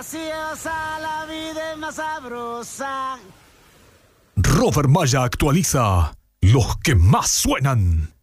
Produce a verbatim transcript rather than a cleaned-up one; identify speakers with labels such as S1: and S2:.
S1: graciosa, la vida es más sabrosa.
S2: Robert Maya actualiza los que más suenan.